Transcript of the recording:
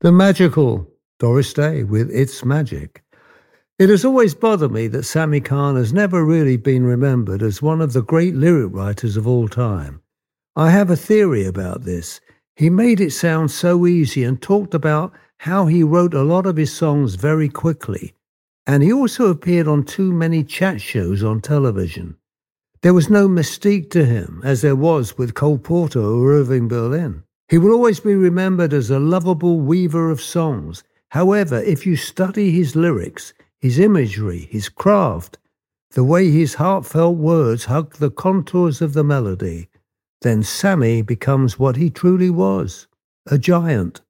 The magical Doris Day with It's Magic. It has always bothered me that Sammy Cahn has never really been remembered as one of the great lyric writers of all time. I have a theory about this. He made it sound so easy and talked about how he wrote a lot of his songs very quickly. And he also appeared on too many chat shows on television. There was no mystique to him, as there was with Cole Porter or Irving Berlin. He will always be remembered as a lovable weaver of songs. However, if you study his lyrics, his imagery, his craft, the way his heartfelt words hug the contours of the melody, then Sammy becomes what he truly was, a giant.